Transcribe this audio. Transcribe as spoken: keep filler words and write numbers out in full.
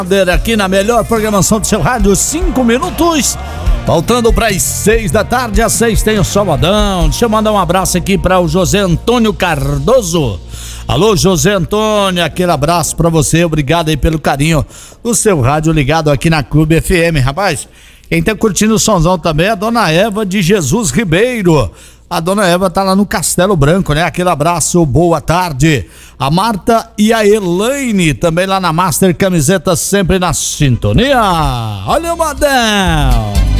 Aqui na melhor programação do seu rádio, cinco minutos, faltando para as seis da tarde. Às seis tem o Salvadão. Deixa eu mandar um abraço aqui para o José Antônio Cardoso. Alô, José Antônio, aquele abraço para você, obrigado aí pelo carinho do seu rádio ligado aqui na Clube F M, rapaz. Quem tá curtindo o sonzão também é a dona Eva de Jesus Ribeiro. A dona Eva tá lá no Castelo Branco, né? Aquele abraço, boa tarde. A Marta e a Elaine também lá na Master Camisetas, sempre na sintonia. Olha o Madão.